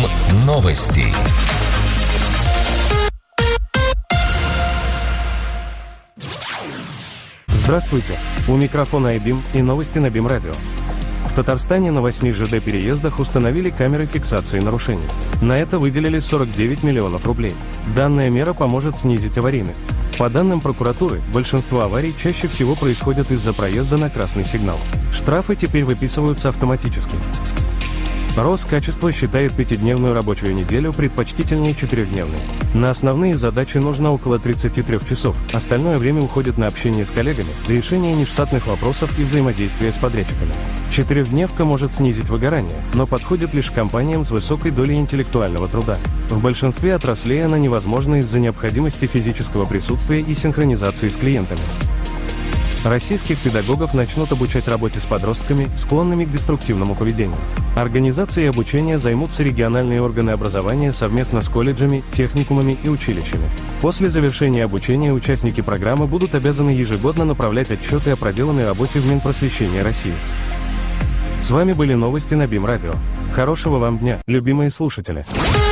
новости. Здравствуйте, у микрофона Айбим и новости на БИМ Радио. В Татарстане на 8 ЖД-переездах установили камеры фиксации нарушений. На это выделили 49 миллионов рублей. Данная мера поможет снизить аварийность. По данным прокуратуры, большинство аварий чаще всего происходят из-за проезда на красный сигнал. Штрафы теперь выписываются автоматически. Роскачество считает 5-дневную рабочую неделю предпочтительнее 4-дневной. На основные задачи нужно около 33 часов, остальное время уходит на общение с коллегами, решение нештатных вопросов и взаимодействие с подрядчиками. 4-дневка может снизить выгорание, но подходит лишь компаниям с высокой долей интеллектуального труда. В большинстве отраслей она невозможна из-за необходимости физического присутствия и синхронизации с клиентами. Российских педагогов начнут обучать работе с подростками, склонными к деструктивному поведению. Организацией обучения займутся региональные органы образования совместно с колледжами, техникумами и училищами. После завершения обучения участники программы будут обязаны ежегодно направлять отчеты о проделанной работе в Минпросвещение России. С вами были новости на БИМ Радио. Хорошего вам дня, любимые слушатели!